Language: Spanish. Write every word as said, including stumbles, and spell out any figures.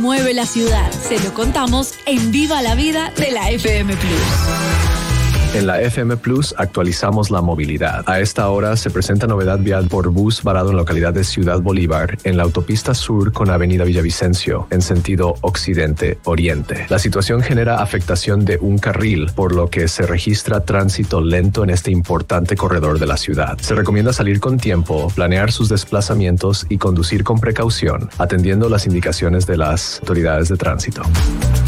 Mueve la ciudad. Se lo contamos en Viva la Vida de la F M Plus. En la F M Plus actualizamos la movilidad. A esta hora se presenta novedad vial por bus varado en localidad de Ciudad Bolívar, en la autopista sur con avenida Villavicencio, en sentido occidente-oriente. La situación genera afectación de un carril, por lo que se registra tránsito lento en este importante corredor de la ciudad. Se recomienda salir con tiempo, planear sus desplazamientos y conducir con precaución, atendiendo las indicaciones de las autoridades de tránsito.